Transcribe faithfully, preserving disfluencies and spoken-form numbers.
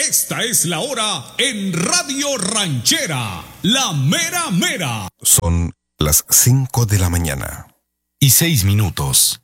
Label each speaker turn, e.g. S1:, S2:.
S1: Esta es la hora en Radio Ranchera, la mera mera.
S2: Son las cinco de la mañana.
S3: Y seis minutos.